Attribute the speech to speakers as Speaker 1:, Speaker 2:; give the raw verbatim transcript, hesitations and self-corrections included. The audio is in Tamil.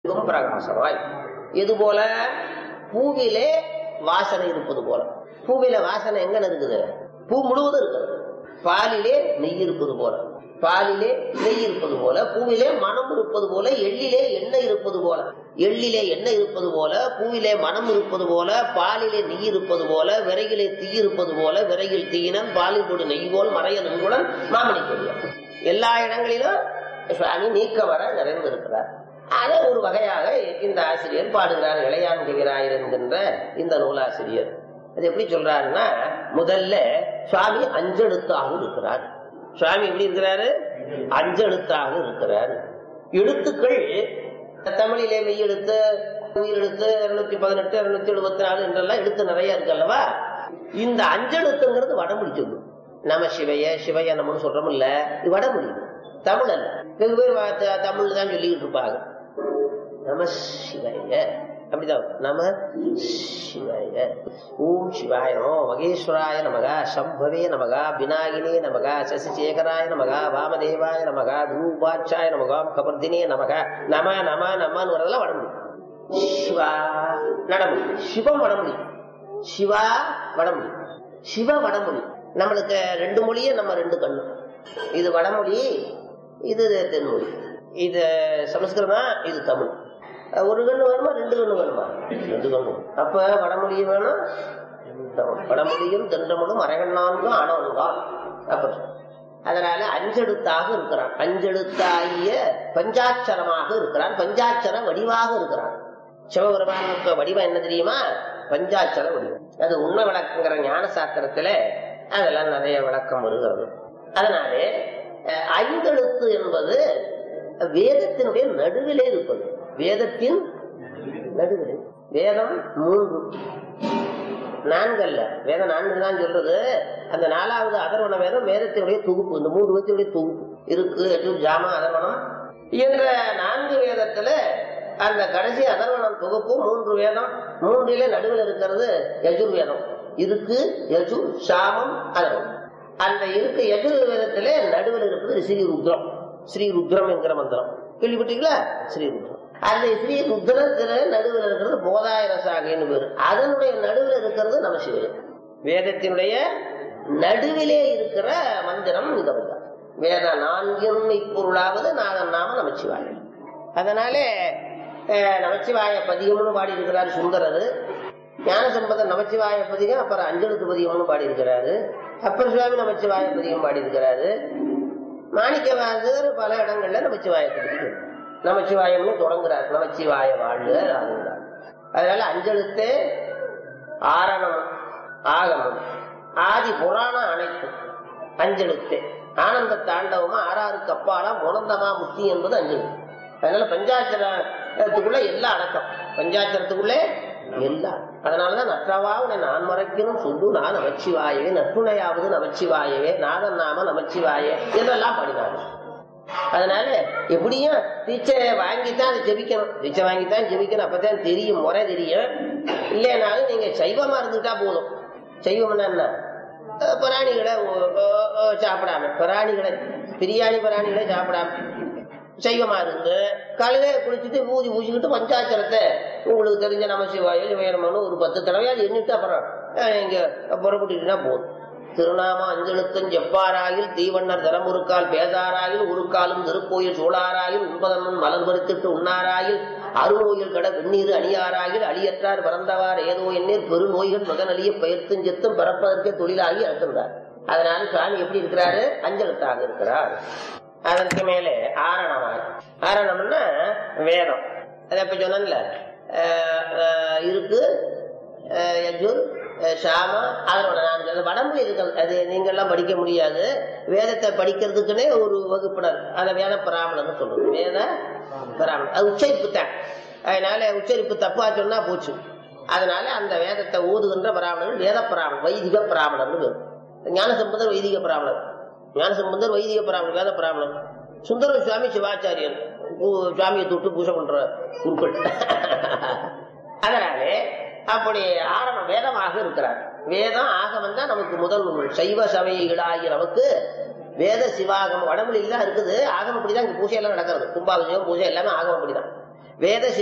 Speaker 1: பிரகாசமாய். இது போல பூவிலே வாசனை இருப்பது போல. பூவில வாசனை எங்க இருக்குது? பூ முழுவதும் இருக்குது. பாலிலே நெய் இருப்பது போல, பாலிலே நெய் இருப்பது போல, பூவிலே மனம் இருப்பது போல, எள்ளிலே எண்ணெய் இருப்பது போல, எள்ளிலே எண்ணெய் இருப்பது போல, பூவிலே மனம் இருப்பது போல, பாலிலே நெய் இருப்பது போல, விறகிலே தீ இருப்பது போல, விறகில் தீயினன் பாலில் கொடு நெய் போல் மறைய நங்குடன் மாமணி கொள்ளும். எல்லா இடங்களிலும் சுவாமி நீக்க வர நிறைந்திருக்கிறார். அதை ஒரு வகையாக இந்த ஆசிரியர் பாடுகிறார். இளையான் கவிராயர் என்கின்ற இந்த நூலாசிரியர் அது எப்படி சொல்றாருன்னா, முதல்ல சுவாமி அஞ்செழுத்தாக இருக்கிறார். சுவாமி எப்படி இருக்கிறாரு? அஞ்செழுத்தாக இருக்கிறார். எழுத்துக்கள் தமிழிலே மெய்யெழுத்து, உயிரெழுத்து, இருநூத்தி பதினெட்டு இருநூத்தி எழுபத்தி நாலு என்றெல்லாம் எழுத்து நிறைய இருக்கு அல்லவா? இந்த அஞ்செழுத்துங்கிறது வடமொழி சொல்லு. நம சிவைய சிவைய நம்மன்னு சொல்றோம் இல்ல, இது வடமொழி, தமிழ் அல்ல. வெகு பேர் தமிழ் தான் சொல்லிக்கிட்டு இருப்பாங்க. நம சிவாய அப்படிதான். நம சிவாய, ஓம் சிவாய நமோ, மகேஸ்வராய நமகா, சம்பவே நமகா, விநாயகனே நமகா, சசிசேகராய நமகா, வாமதேவாய நமகா, ரூபாட்சாய நமகா, கபர்தினே நமகா, நம நம நமன்னு வரதெல்லாம் வடமொழி. சிவா நடமொழி, சிவம் வடமொழி, சிவா வடமொழி, சிவ வடமொழி. நம்மளுக்கு ரெண்டு மொழியே நம்ம ரெண்டு கண்ணு. இது வடமொழி, இது தென்மொழி. இது சமஸ்கிருதம், இது தமிழ். ஒரு கண்ணு வேணுமா, ரெண்டு கண்ணு வேணுமா? ரெண்டு கண்ணு. அப்ப வடமொழியும் வேணும், வடமொழியும் தென்றமொழியும் அரகண்ணான்கும் ஆனவன்தான். அப்ப அதனால அஞ்செழுத்தாக இருக்கிறான். அஞ்செழுத்தாகிய பஞ்சாட்சரமாக இருக்கிறான். பஞ்சாட்சர வடிவாக இருக்கிறான். சிவபெருமானுக்கு வடிவம் என்ன தெரியுமா? பஞ்சாட்சர வடிவம். அது உண்மை விளக்குங்கிற ஞான சாஸ்திரத்துல அதெல்லாம் நிறைய விளக்கம் வருகிறது. அதனாலே ஐந்தெழுத்து என்பது வேதத்தினுடைய நடுவிலே இருப்பது. வேதத்தின் நடுவிலே. வேதம் மூன்று, நான்கு அல்ல. வேதம் நான்கு தான் சொல்றது. அந்த நாலாவது அதர்வண வேதம் வேதத்தினுடைய தொகுப்பு. இந்த மூன்று வேதத்தினுடைய தொகுப்பு இருக்கு. எட்டு ஜாம அதர்வணம் என்ற நான்கு வேதத்துல அந்த கடைசி அதர்வணம் தொகுப்பு மூன்று வேதம். மூன்றிலே நடுவில் இருக்கிறது யஜுர்வேதம் இருக்கு. யஜுர் சாமம் அதர்வணம். அந்த இருக்கு யஜுர்வேதத்திலே நடுவில் இருப்பது ஸ்ரீ ருத்ரம். ஸ்ரீ ருத்ரம் என்கிற மந்திரம் கேள்விப்பட்டீங்களா? ஸ்ரீ ருத்ரம். அந்த ஸ்ரீ ருத்ரத்துல நடுவில் இருக்கிறது போதாயிர சாகைன்னு பேரு. அதனுடைய நடுவில் இருக்கிறது நமசிவாயம். வேதத்தினுடைய நடுவிலே இருக்கிற மந்திரம் இந்த மந்திரம். வேத நான்கும் இப்பொருளாவது நாதன் நாம நமச்சிவாயம். அதனாலே நமச்சிவாய பதிகம்னு பாடி இருக்கிறார் சுந்தரர். ஞானசம்பந்தர் நமச்சிவாய பதிகம், அப்புறம் அஞ்செழுத்து பதிகம்னு பாடி இருக்கிறாரு. அப்பர் சுவாமி நமச்சிவாய பதிகம் பாடி இருக்கிறாரு. மாணிக்கவாசகர் பல இடங்கள்ல நமச்சிவாய பதிகம் நமச்சிவாயம்னு தொடங்குறாரு. நமச்சிவாய வாழ்வு. அதனால அஞ்செழுத்தே ஆரணம் ஆகமம் ஆதி புராணம் அனைத்து அஞ்செழுத்தே. ஆனந்த தாண்டவமா ஆறாருக்கு அப்பாலாம் முனந்தமா முக்தி என்பது அஞ்செழுத்து. அதனால பஞ்சாட்சரத்துக்குள்ள எல்லாம் அடக்கம். பஞ்சாட்சரத்துக்குள்ளே எல்லாம். அதனாலதான் நற்றவா உன்னை நான் மறைக்கணும் சொல்லு நான் நமச்சிவாயவே, நற்றுணையாவது நமச்சிவாயவே, நாதன் நாம நமச்சிவாயே இதெல்லாம் பாடினாங்க. அதனால எப்படியும் தீட்சை வாங்கித்தான் அதை ஜெபிக்கணும். தீட்சை வாங்கித்தான் ஜெபிக்கணும். அப்பதான் தெரியும், முறை தெரியும். இல்லைனாலும் நீங்க சைவமா இருந்துட்டா போதும். சைவம்னா என்ன? பிராணிகளை சாப்பிடாம, பிராணிகளை பிரியாணி பிராணிகளை சாப்பிடாம சைவமா இருந்து காலையில குளிச்சுட்டு ஊதி ஊசிக்கிட்டு பஞ்சாட்சரத்தை உங்களுக்கு தெரிஞ்ச நமசிவாயோ சிவயனமனு ஒரு பத்து தடவையாவது எண்ணிட்டு அப்புறம் இங்க புறப்பட்டுட்டா போதும். திருநாம அஞ்செழுத்தன் செப்பாராயில் தீவண்ணர் தலமுறுக்கால் பேசாராயில் உருக்காலும் திருக்கோயில் சூழாராயில் உண்பதன் மலர் பறித்துட்டு உண்ணாராயில் அருநோயில் கட வெந்நீர் அணியாராயில் அழியற்றார் பறந்தவார் ஏதோ எண்ணீர் பெருநோய்கள் மகனழிய பயிர்த்தும் செத்தும் பிறப்பதற்கே தொழிலாகி இறக்குறார். அதனால சுவாமி எப்படி இருக்கிறாரு? அஞ்செழுத்தாக இருக்கிறார். அதற்கு மேலே ஆரணமாய். ஆரணம்னா வேதம். அதை அப்ப சொன்னல இருக்கு யஜுர் சாம அதனோட நான்கு வடமொழி இருக்கு. அது நீங்க எல்லாம் படிக்க முடியாது. வேதத்தை படிக்கிறதுக்குன்னே ஒரு வகுப்பினர் அதை வேத பிராமணர்னு சொல்லுவோம். வேத பிராமணர் அது உச்சரிப்பு தான். அதனால உச்சரிப்பு தப்பா சொன்னா போச்சு. அதனால அந்த வேதத்தை ஓதுகின்ற பிராமணர்கள் வேத பிராமணர், வைதிக பிராமணர்னு பேர். ஞானசம்பந்தர் வைதிக பிராமணர், ஞானசம்பந்தர் வைதிக பிராமணர், வேத பிராமணர். சுந்தர சுவாமி சிவாச்சாரியர் சுவாமியை தொட்டு பூஜை பண்ற குருக்கள். அதனாலே அப்படி ஆரம்ப வேதமாக இருக்கிறார். வேதம் ஆகமம் தான் நமக்கு முதல் நூல். சைவ சபைகளாகிய நமக்கு வேத சிவாகமம் வடமொழியில் தான் இருக்குது. ஆகமப்படிதான் இங்க பூஜை எல்லாம் நடக்கிறது. கும்பாபிஷேகம் பூஜை எல்லாமே ஆகமப்படிதான். வேத